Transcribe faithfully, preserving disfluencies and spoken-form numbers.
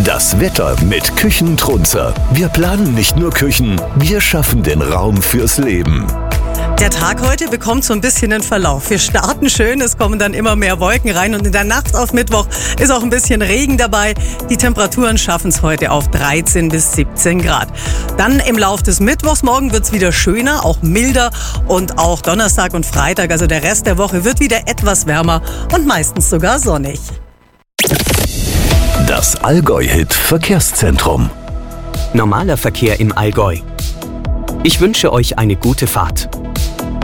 Das Wetter mit Küchentrunzer. Wir planen nicht nur Küchen, wir schaffen den Raum fürs Leben. Der Tag heute bekommt so ein bisschen einen Verlauf. Wir starten schön, es kommen dann immer mehr Wolken rein und in der Nacht auf Mittwoch ist auch ein bisschen Regen dabei. Die Temperaturen schaffen es heute auf dreizehn bis siebzehn Grad. Dann im Lauf des Mittwochs morgen wird es wieder schöner, auch milder und auch Donnerstag und Freitag, also der Rest der Woche, wird wieder etwas wärmer und meistens sogar sonnig. Das Allgäu-Hit Verkehrszentrum. Normaler Verkehr im Allgäu. Ich wünsche euch eine gute Fahrt.